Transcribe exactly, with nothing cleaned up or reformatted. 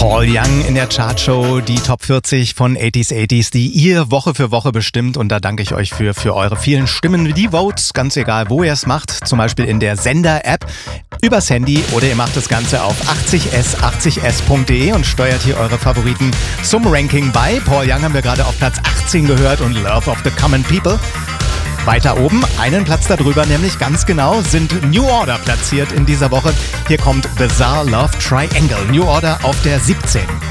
Paul Young in der Chartshow, die Top vierzig von achtziger achtziger, die ihr Woche für Woche bestimmt. Und da danke ich euch für, für eure vielen Stimmen, die Votes, ganz egal, wo ihr es macht. Zum Beispiel in der Sender-App, übers Handy oder ihr macht das Ganze auf achtzig s achtzig s punkt de und steuert hier eure Favoriten zum Ranking bei. Paul Young haben wir gerade auf Platz achtzehn gehört und Love of the Common People. Weiter oben, einen Platz darüber, nämlich ganz genau, sind New Order platziert in dieser Woche. Hier kommt Bizarre Love Triangle. New Order auf der siebzehn.